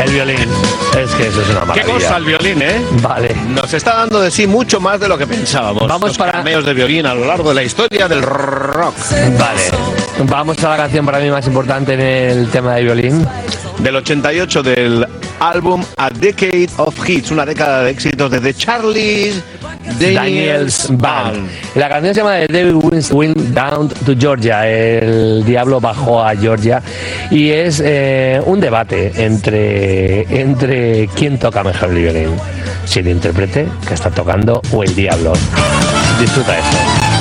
El violín. Es que eso es una maravilla. Qué cosa el violín, ¿eh? Vale. Nos está dando de sí mucho más de lo que pensábamos. Vamos Los para cameos de violín a lo largo de la historia del rock. Vale. Vamos a la canción para mí más importante en el tema de violín. Del 88 del álbum A Decade of Hits, una década de éxitos de The Charlie Daniels Band. La canción se llama The Devil Went Down to Georgia. El diablo bajó a Georgia. Y es un debate entre quién toca mejor el violín. Si el intérprete que está tocando o el diablo. Disfruta esto.